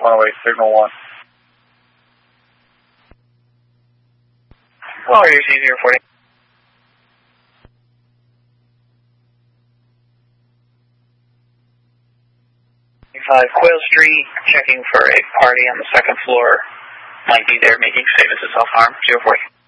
108, signal 1. Well, you're C040. 5 Quail Street, checking for a party on the second floor. Might be there making statements of self-harm. 040.